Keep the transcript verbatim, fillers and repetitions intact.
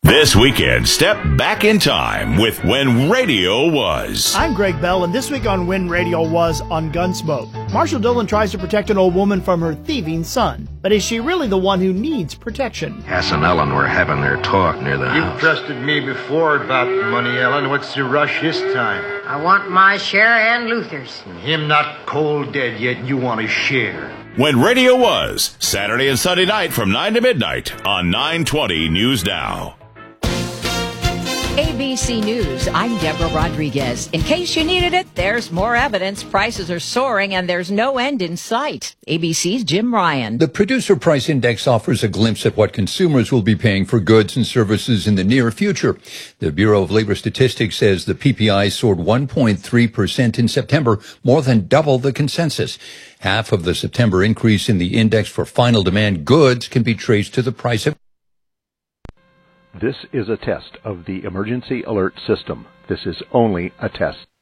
This weekend, step back in time with When Radio Was. I'm Greg Bell, and this week on When Radio Was on Gunsmoke, Marshall Dillon tries to protect an old woman from her thieving son. But is she really the one who needs protection? Cass and Ellen were having their talk near the You've house. trusted me before about the money, Ellen. What's the rush this time? I want my share and Luther's. Him not cold dead yet, you want to share. When Radio Was, Saturday and Sunday night from nine to midnight on nine twenty News Now. A B C News, I'm Deborah Rodriguez. In case you needed it, there's more evidence. Prices are soaring and there's no end in sight. A B C's Jim Ryan. The Producer Price Index offers a glimpse at what consumers will be paying for goods and services in the near future. The Bureau of Labor Statistics says the P P I soared one point three percent in September, more than double the consensus. Half of the September increase in the index for final demand goods can be traced to the price of. This is a test of the emergency alert system. This is only a test.